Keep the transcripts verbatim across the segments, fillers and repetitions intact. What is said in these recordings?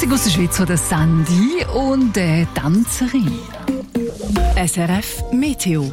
Musik aus der Schweiz von der Sandy und der Tänzerin. S R F Meteo.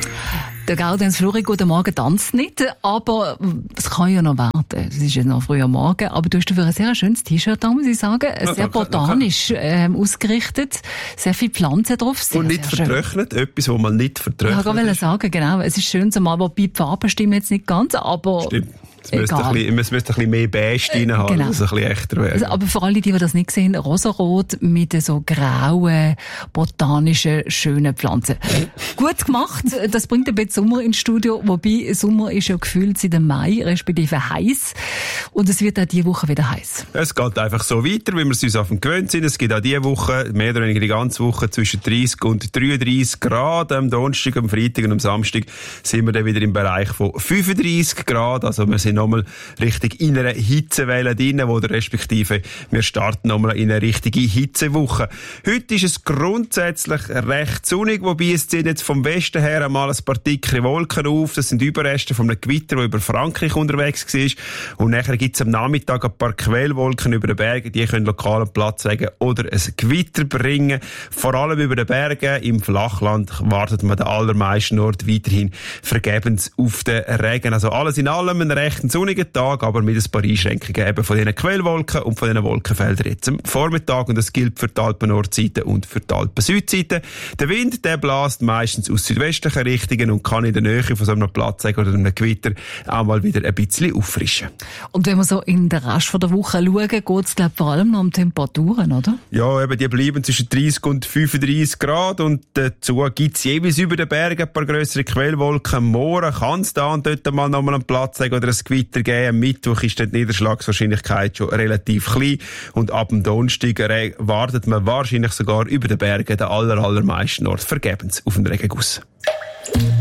Der Gaudenz Flori, guten Morgen, tanzt nicht, aber es kann ja noch warten. Es ist ja noch früh am Morgen, aber du hast dafür ein sehr schönes T-Shirt an, muss ich sagen. Sehr ja, botanisch äh, ausgerichtet, sehr viele Pflanzen drauf. Sehr, und nicht vertrocknet, etwas, was man nicht vertrocknet. Ja, ich wollte sagen, genau. Es ist schön zumal, wobei die Farben stimmen jetzt nicht ganz, aber... Stimmt. Es müsste, ein bisschen, es müsste ein bisschen mehr Beige drin haben, genau. Dass es ein bisschen echter wäre. Also, aber für alle, die, die das nicht sehen, rosarot mit so grauen, botanischen, schönen Pflanzen. Gut gemacht. Das bringt ein bisschen Sommer ins Studio, wobei Sommer ist ja gefühlt seit dem Mai, respektive heiß. Und es wird auch diese Woche wieder heiß. Es geht einfach so weiter, wie wir es uns auf dem gewöhnt sind. Es gibt auch diese Woche, mehr oder weniger die ganze Woche, zwischen dreißig und dreiunddreißig Grad. Am Donnerstag, am Freitag und am Samstag sind wir dann wieder im Bereich von fünfunddreißig Grad. Also wir sind nochmal richtig in einer Hitzewelle drin, oder respektive wir starten nochmal in eine richtige Hitzewoche. Heute ist es grundsätzlich recht sonnig, wobei es ziehen jetzt vom Westen her einmal ein paar dicke Wolken auf. Das sind Überreste von einem Gewitter, das über Frankreich unterwegs war. Und nachher gibt es am Nachmittag ein paar Quellwolken über den Bergen, die können lokalen Platz wegen oder ein Gewitter bringen. Vor allem über den Bergen im Flachland wartet man den allermeisten Ort weiterhin vergebens auf den Regen. Also alles in allem ein recht sonnigen Tag, aber mit ein paar Einschränkungen eben von diesen Quellwolken und von diesen Wolkenfeldern jetzt am Vormittag. Und das gilt für die Alpen-Nordseite und für die Alpen-Südseite. Der Wind, der bläst meistens aus südwestlichen Richtungen und kann in der Nähe von so einem Platz oder einem Gewitter auch mal wieder ein bisschen auffrischen. Und wenn wir so in den Rest von der Woche schauen, geht es glaube vor allem noch um Temperaturen, oder? Ja, eben, die bleiben zwischen dreißig und fünfunddreißig Grad und dazu gibt es jeweils über den Bergen ein paar grössere Quellwolken. Morgen kann es da und dort mal noch mal einen Platz oder ein Gewitter geben. Am Mittwoch ist die Niederschlagswahrscheinlichkeit schon relativ klein und ab dem Donnerstag wartet man wahrscheinlich sogar über den Bergen den aller, allermeisten Ort vergebens auf einen Regenguss.